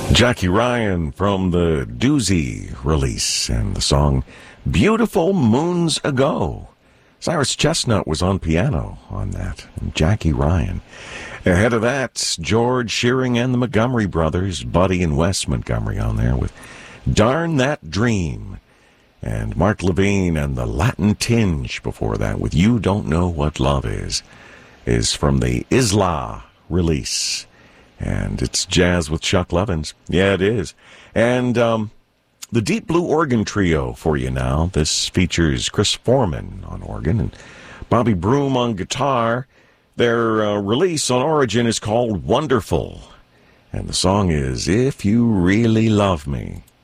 Jackie Ryan from the Doozy release and the song Beautiful Moons Ago. Cyrus Chestnut was on piano on that, and Jackie Ryan. Ahead of that, George Shearing and the Montgomery Brothers, Buddy and Wes Montgomery on there with Darn That Dream. And Mark Levine and the Latin Tinge before that with You Don't Know What Love is from the Isla release. And it's jazz with Chuck Lovins. Yeah, it is. And the Deep Blue Organ Trio for you now. This features Chris Foreman on organ and Bobby Broom on guitar. Their release on Origin is called Wonderful. And the song is If You Really Love Me.